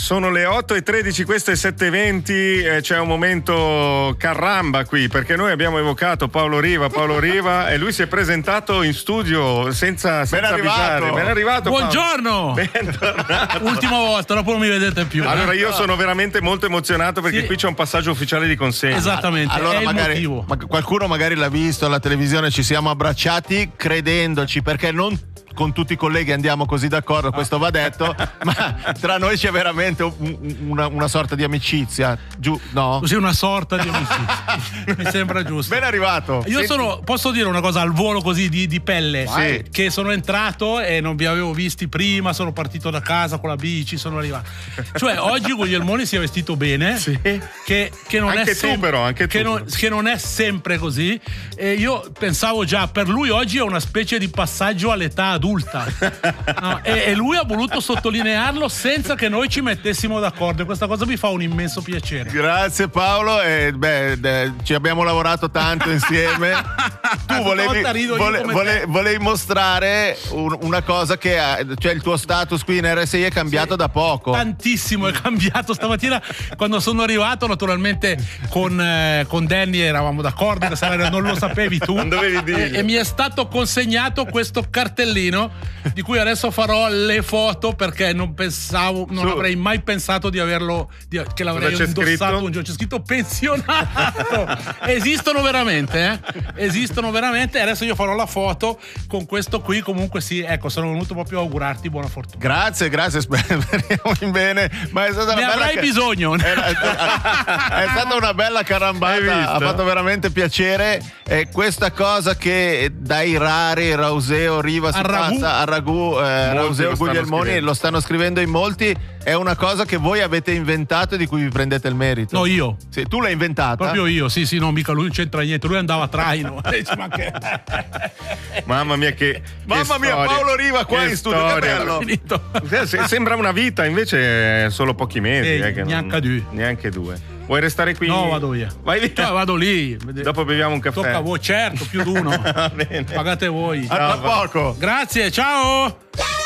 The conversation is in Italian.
Sono le 8:13, questo è 7:20, c'è un momento caramba qui, perché noi abbiamo evocato Paolo Riva e lui si è presentato in studio senza avvisare. Ben arrivato. Buongiorno. Bentornato. Ultima volta, dopo non mi vedete più. Allora io sono veramente molto emozionato perché qui c'è un passaggio ufficiale di consegna. Esattamente, allora è magari, il motivo. qualcuno magari l'ha visto alla televisione, ci siamo abbracciati credendoci, perché non con tutti i colleghi andiamo così d'accordo, questo va detto, ma tra noi c'è veramente una sorta di amicizia, no? Così una sorta di amicizia. Mi sembra giusto. Ben arrivato. Io posso dire una cosa al volo così di pelle? Sì. Che sono entrato e non vi avevo visti prima, sono partito da casa con la bici, sono arrivato. Cioè oggi Guglielmoni si è vestito bene, sì. che non anche è tu però, anche tu. che non è sempre così. E io pensavo già, per lui oggi è una specie di passaggio all'età adulta. No, e lui ha voluto sottolinearlo senza che noi ci mettessimo d'accordo, e questa cosa mi fa un immenso piacere. Grazie Paolo, ci abbiamo lavorato tanto insieme. Tu volevi mostrare una cosa che cioè il tuo status qui in RSI è cambiato da poco. Tantissimo, è cambiato stamattina quando sono arrivato, naturalmente con Danny eravamo d'accordo, che non lo sapevi tu. Non dovevi dirlo. E mi è stato consegnato questo cartellino di cui adesso farò le foto, perché non avrei mai pensato di averlo, che l'avrei indossato un giorno. C'è scritto pensionato. Esistono veramente, esistono veramente. Adesso io farò la foto con questo qui. Comunque sì, ecco, sono venuto proprio a augurarti buona fortuna. Grazie, speriamo in bene. Ma è stata ne avrai bisogno. È stata una bella carambata, ha fatto veramente piacere. Questa cosa che dai rari Rauseo Riva a Ragù, Rauseo Guglielmoni lo stanno scrivendo in molti, è una cosa che voi avete inventato e di cui vi prendete il merito. No, io. Sì, tu l'hai inventata? Proprio io, sì, no, mica lui non c'entra niente, lui andava a traino. Mamma mia, Paolo Riva qua in studio, che bello. Sembra una vita, invece solo pochi mesi. Neanche due. Vuoi restare qui? No, vado via. Vai via. Cioè, vado lì. Dopo beviamo un caffè. Tocca a voi, certo, più di uno. Va bene. Pagate voi. A poco. Grazie, ciao.